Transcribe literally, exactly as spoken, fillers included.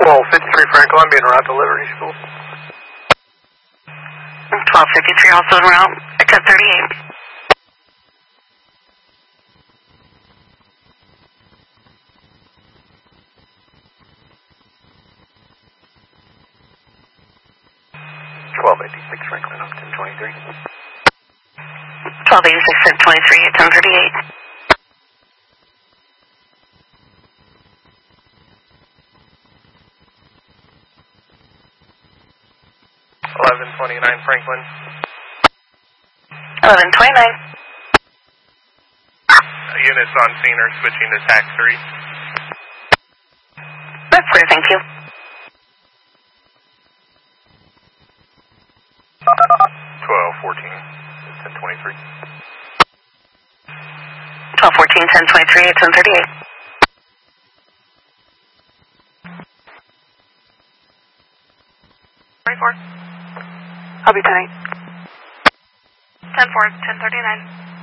Well, fifty-three Franklin being route to Liberty School. twelve fifty-three also en route at ten thirty-eight. twelve eighty-six Franklin up ten twenty-three. twelve eighty-six ten twenty-three at ten thirty-eight. eleven twenty-nine Franklin. eleven twenty-nine. Uh, units on scene are switching to tax three. That's clear, thank you. twelve fourteen ten twenty-three. twelve fourteen ten twenty-three at ten thirty-eight. twenty-four. I'll be ten eight. ten four, ten thirty-nine.